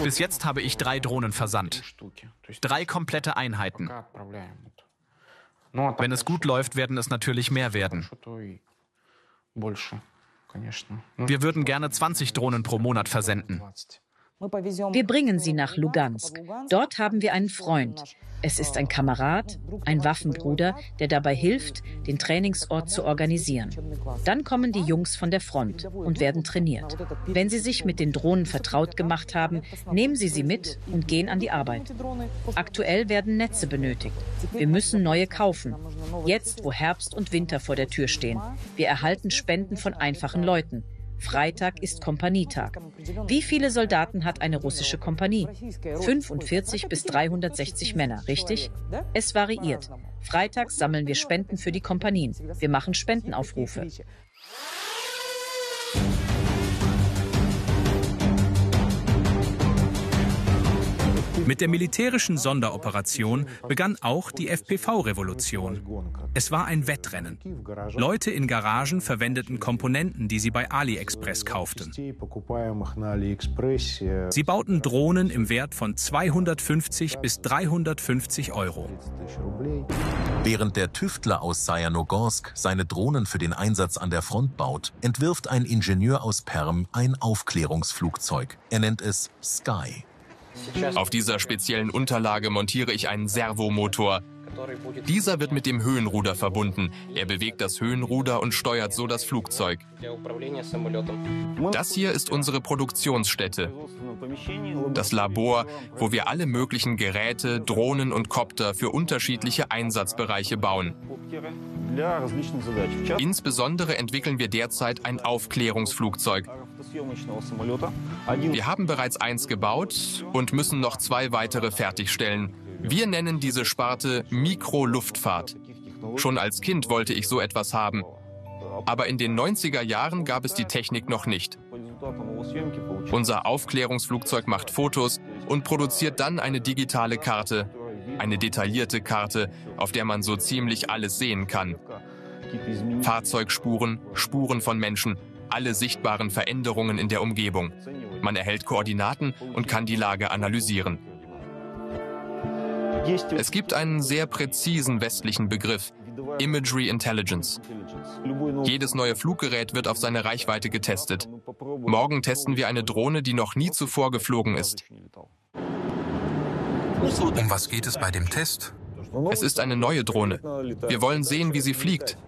Bis jetzt habe ich 3 Drohnen versandt. 3 komplette Einheiten. Wenn es gut läuft, werden es natürlich mehr werden. Wir würden gerne 20 Drohnen pro Monat versenden. Wir bringen sie nach Lugansk. Dort haben wir einen Freund. Es ist ein Kamerad, ein Waffenbruder, der dabei hilft, den Trainingsort zu organisieren. Dann kommen die Jungs von der Front und werden trainiert. Wenn sie sich mit den Drohnen vertraut gemacht haben, nehmen sie sie mit und gehen an die Arbeit. Aktuell werden Netze benötigt. Wir müssen neue kaufen. Jetzt, wo Herbst und Winter vor der Tür stehen. Wir erhalten Spenden von einfachen Leuten. Freitag ist Kompanietag. Wie viele Soldaten hat eine russische Kompanie? 45 bis 360 Männer, richtig? Es variiert. Freitags sammeln wir Spenden für die Kompanien. Wir machen Spendenaufrufe. Mit der militärischen Sonderoperation begann auch die FPV-Revolution. Es war ein Wettrennen. Leute in Garagen verwendeten Komponenten, die sie bei AliExpress kauften. Sie bauten Drohnen im Wert von 250 bis 350 Euro. Während der Tüftler aus Sajanogorsk seine Drohnen für den Einsatz an der Front baut, entwirft ein Ingenieur aus Perm ein Aufklärungsflugzeug. Er nennt es Sky. Auf dieser speziellen Unterlage montiere ich einen Servomotor. Dieser wird mit dem Höhenruder verbunden. Er bewegt das Höhenruder und steuert so das Flugzeug. Das hier ist unsere Produktionsstätte. Das Labor, wo wir alle möglichen Geräte, Drohnen und Kopter für unterschiedliche Einsatzbereiche bauen. Insbesondere entwickeln wir derzeit ein Aufklärungsflugzeug. Wir haben bereits 1 gebaut und müssen noch 2 weitere fertigstellen. Wir nennen diese Sparte Mikroluftfahrt. Schon als Kind wollte ich so etwas haben. Aber in den 90er Jahren gab es die Technik noch nicht. Unser Aufklärungsflugzeug macht Fotos und produziert dann eine digitale Karte. Eine detaillierte Karte, auf der man so ziemlich alles sehen kann. Fahrzeugspuren, Spuren von Menschen, alle sichtbaren Veränderungen in der Umgebung. Man erhält Koordinaten und kann die Lage analysieren. Es gibt einen sehr präzisen westlichen Begriff, Imagery Intelligence. Jedes neue Fluggerät wird auf seine Reichweite getestet. Morgen testen wir eine Drohne, die noch nie zuvor geflogen ist. Um was geht es bei dem Test? Es ist eine neue Drohne. Wir wollen sehen, wie sie fliegt.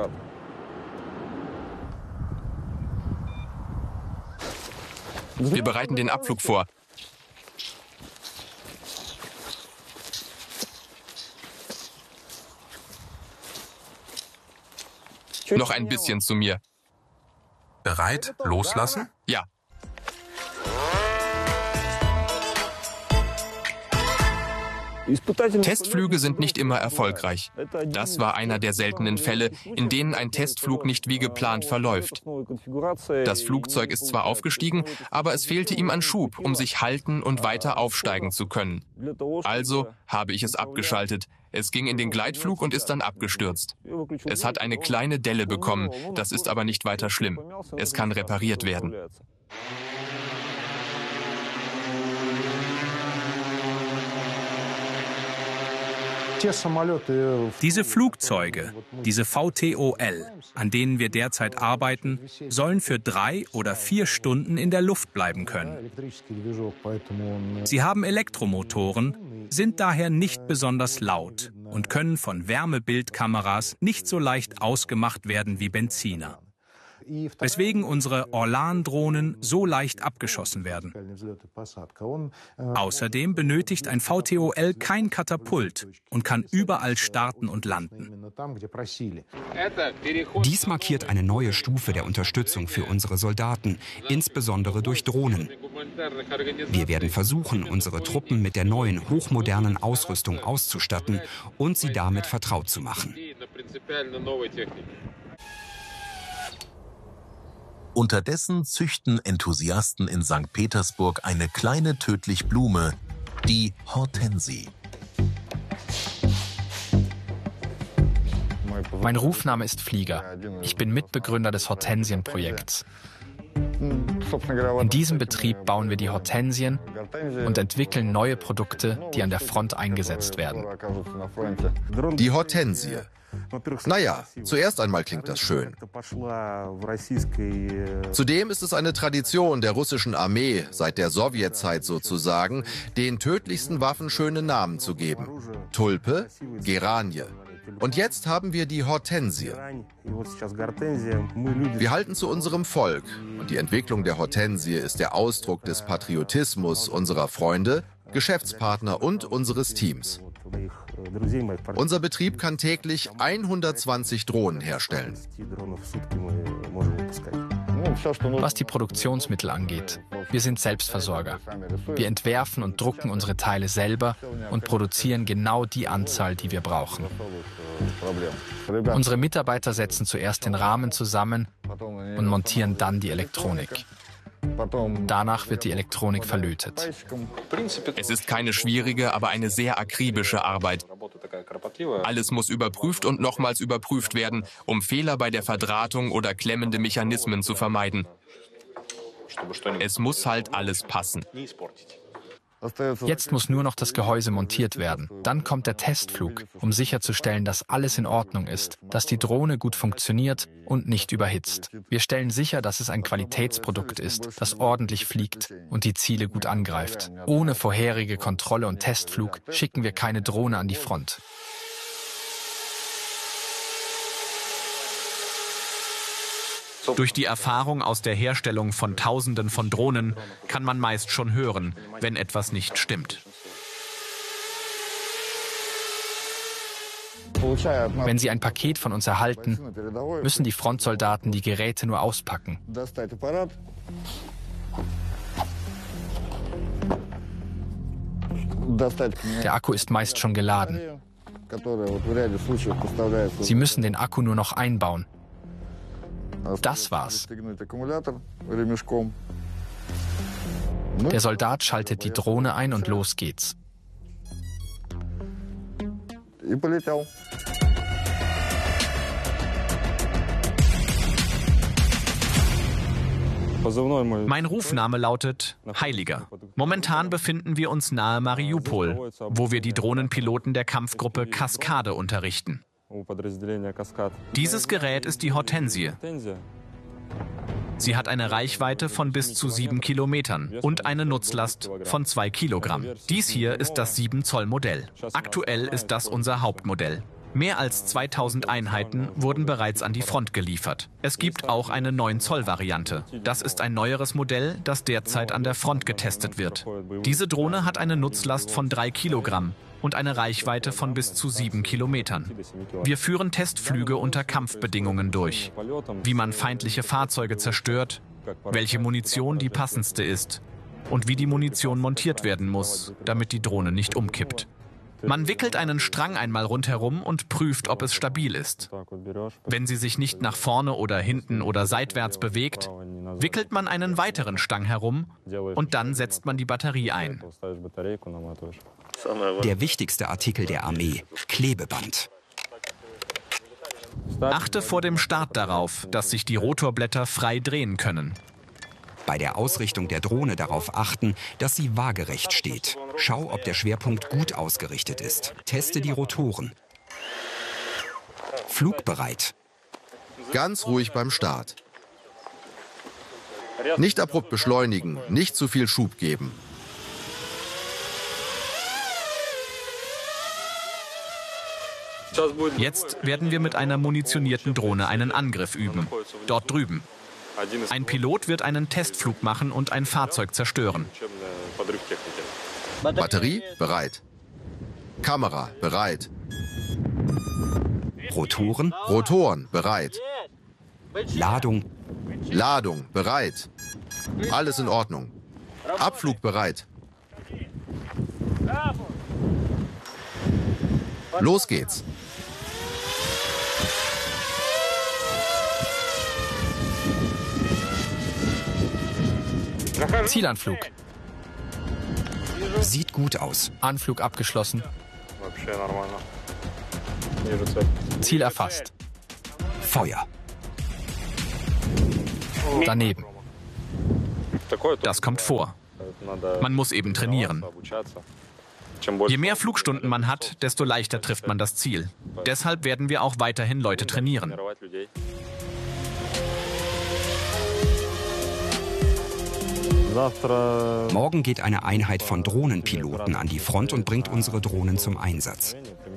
Wir bereiten den Abflug vor. Noch ein bisschen zu mir. Bereit? Loslassen? Ja. Testflüge sind nicht immer erfolgreich. Das war einer der seltenen Fälle, in denen ein Testflug nicht wie geplant verläuft. Das Flugzeug ist zwar aufgestiegen, aber es fehlte ihm an Schub, um sich halten und weiter aufsteigen zu können. Also habe ich es abgeschaltet. Es ging in den Gleitflug und ist dann abgestürzt. Es hat eine kleine Delle bekommen, das ist aber nicht weiter schlimm. Es kann repariert werden. Diese Flugzeuge, diese VTOL, an denen wir derzeit arbeiten, sollen für 3 oder 4 Stunden in der Luft bleiben können. Sie haben Elektromotoren, sind daher nicht besonders laut und können von Wärmebildkameras nicht so leicht ausgemacht werden wie Benziner. Weswegen unsere Orlan-Drohnen so leicht abgeschossen werden. Außerdem benötigt ein VTOL kein Katapult und kann überall starten und landen. Dies markiert eine neue Stufe der Unterstützung für unsere Soldaten, insbesondere durch Drohnen. Wir werden versuchen, unsere Truppen mit der neuen, hochmodernen Ausrüstung auszustatten und sie damit vertraut zu machen. Unterdessen züchten Enthusiasten in St. Petersburg eine kleine tödliche Blume, die Hortensie. Mein Rufname ist Flieger. Ich bin Mitbegründer des Hortensien-Projekts. In diesem Betrieb bauen wir die Hortensien und entwickeln neue Produkte, die an der Front eingesetzt werden. Die Hortensie. Naja, zuerst einmal klingt das schön. Zudem ist es eine Tradition der russischen Armee, seit der Sowjetzeit sozusagen, den tödlichsten Waffen schöne Namen zu geben. Tulpe, Geranie. Und jetzt haben wir die Hortensie. Wir halten zu unserem Volk und die Entwicklung der Hortensie ist der Ausdruck des Patriotismus unserer Freunde, Geschäftspartner und unseres Teams. Unser Betrieb kann täglich 120 Drohnen herstellen. Was die Produktionsmittel angeht, wir sind Selbstversorger. Wir entwerfen und drucken unsere Teile selber und produzieren genau die Anzahl, die wir brauchen. Unsere Mitarbeiter setzen zuerst den Rahmen zusammen und montieren dann die Elektronik. Danach wird die Elektronik verlötet. Es ist keine schwierige, aber eine sehr akribische Arbeit. Alles muss überprüft und nochmals überprüft werden, um Fehler bei der Verdrahtung oder klemmende Mechanismen zu vermeiden. Es muss halt alles passen. Jetzt muss nur noch das Gehäuse montiert werden. Dann kommt der Testflug, um sicherzustellen, dass alles in Ordnung ist, dass die Drohne gut funktioniert und nicht überhitzt. Wir stellen sicher, dass es ein Qualitätsprodukt ist, das ordentlich fliegt und die Ziele gut angreift. Ohne vorherige Kontrolle und Testflug schicken wir keine Drohne an die Front. Durch die Erfahrung aus der Herstellung von Tausenden von Drohnen kann man meist schon hören, wenn etwas nicht stimmt. Wenn Sie ein Paket von uns erhalten, müssen die Frontsoldaten die Geräte nur auspacken. Der Akku ist meist schon geladen. Sie müssen den Akku nur noch einbauen. Das war's. Der Soldat schaltet die Drohne ein und los geht's. Mein Rufname lautet Heiliger. Momentan befinden wir uns nahe Mariupol, wo wir die Drohnenpiloten der Kampfgruppe Kaskade unterrichten. Dieses Gerät ist die Hortensie. Sie hat eine Reichweite von bis zu 7 Kilometern und eine Nutzlast von 2 Kilogramm. Dies hier ist das 7-Zoll-Modell. Aktuell ist das unser Hauptmodell. Mehr als 2000 Einheiten wurden bereits an die Front geliefert. Es gibt auch eine 9-Zoll-Variante. Das ist ein neueres Modell, das derzeit an der Front getestet wird. Diese Drohne hat eine Nutzlast von 3 Kilogramm und eine Reichweite von bis zu 7 Kilometern. Wir führen Testflüge unter Kampfbedingungen durch, wie man feindliche Fahrzeuge zerstört, welche Munition die passendste ist und wie die Munition montiert werden muss, damit die Drohne nicht umkippt. Man wickelt einen Strang einmal rundherum und prüft, ob es stabil ist. Wenn sie sich nicht nach vorne oder hinten oder seitwärts bewegt, wickelt man einen weiteren Stang herum und dann setzt man die Batterie ein. Der wichtigste Artikel der Armee, Klebeband. Achte vor dem Start darauf, dass sich die Rotorblätter frei drehen können. Bei der Ausrichtung der Drohne darauf achten, dass sie waagerecht steht. Schau, ob der Schwerpunkt gut ausgerichtet ist. Teste die Rotoren. Flugbereit. Ganz ruhig beim Start. Nicht abrupt beschleunigen, nicht zu viel Schub geben. Jetzt werden wir mit einer munitionierten Drohne einen Angriff üben. Dort drüben. Ein Pilot wird einen Testflug machen und ein Fahrzeug zerstören. Batterie bereit. Kamera bereit. Rotoren. Rotoren bereit. Ladung. Ladung bereit. Alles in Ordnung. Abflug bereit. Los geht's. Zielanflug. Sieht gut aus. Anflug abgeschlossen. Ziel erfasst. Feuer. Daneben. Das kommt vor. Man muss eben trainieren. Je mehr Flugstunden man hat, desto leichter trifft man das Ziel. Deshalb werden wir auch weiterhin Leute trainieren. Morgen geht eine Einheit von Drohnenpiloten an die Front und bringt unsere Drohnen zum Einsatz.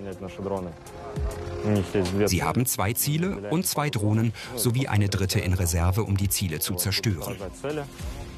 Sie haben 2 Ziele und 2 Drohnen sowie eine dritte in Reserve, um die Ziele zu zerstören.